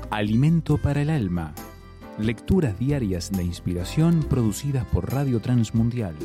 Alimento para el alma. Lecturas diarias de inspiración producidas por Radio Transmundial.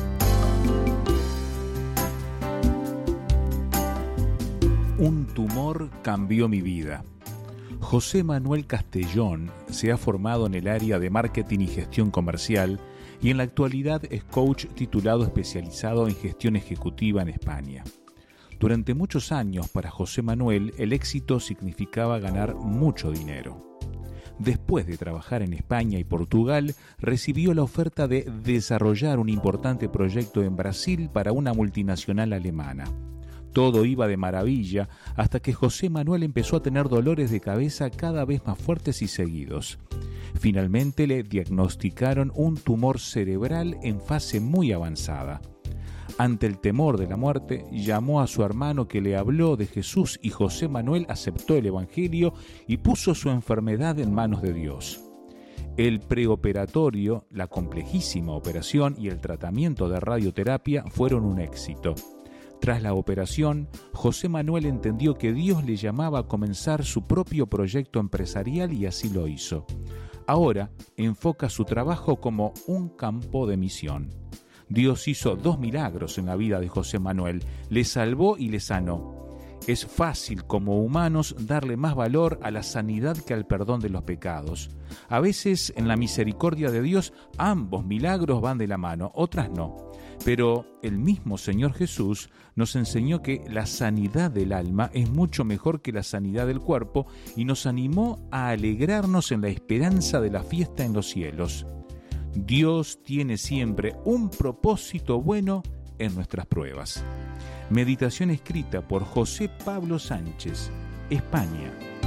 Un tumor cambió mi vida. José Manuel Castellón se ha formado en el área de marketing y gestión comercial y en la actualidad es coach titulado especializado en gestión ejecutiva en España. Durante muchos años para José Manuel el éxito significaba ganar mucho dinero. Después de trabajar en España y Portugal, recibió la oferta de desarrollar un importante proyecto en Brasil para una multinacional alemana. Todo iba de maravilla hasta que José Manuel empezó a tener dolores de cabeza cada vez más fuertes y seguidos. Finalmente le diagnosticaron un tumor cerebral en fase muy avanzada. Ante el temor de la muerte, llamó a su hermano que le habló de Jesús y José Manuel aceptó el Evangelio y puso su enfermedad en manos de Dios. El preoperatorio, la complejísima operación y el tratamiento de radioterapia fueron un éxito. Tras la operación, José Manuel entendió que Dios le llamaba a comenzar su propio proyecto empresarial y así lo hizo. Ahora enfoca su trabajo como un campo de misión. Dios hizo 2 milagros en la vida de José Manuel, le salvó y le sanó. Es fácil como humanos darle más valor a la sanidad que al perdón de los pecados. A veces en la misericordia de Dios ambos milagros van de la mano, otras no. Pero el mismo Señor Jesús nos enseñó que la sanidad del alma es mucho mejor que la sanidad del cuerpo y nos animó a alegrarnos en la esperanza de la fiesta en los cielos. Dios tiene siempre un propósito bueno en nuestras pruebas. Meditación escrita por José Pablo Sánchez, España.